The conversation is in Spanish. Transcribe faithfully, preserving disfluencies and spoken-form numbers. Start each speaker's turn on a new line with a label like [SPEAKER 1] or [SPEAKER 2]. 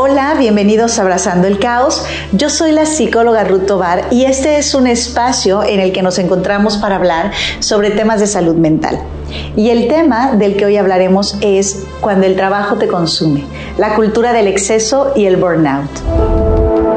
[SPEAKER 1] Hola, bienvenidos a Abrazando el Caos. Yo soy la psicóloga Ruth Tovar y este es un espacio en el que nos encontramos para hablar sobre temas de salud mental. Y el tema del que hoy hablaremos es cuando el trabajo te consume, la cultura del exceso y el burnout.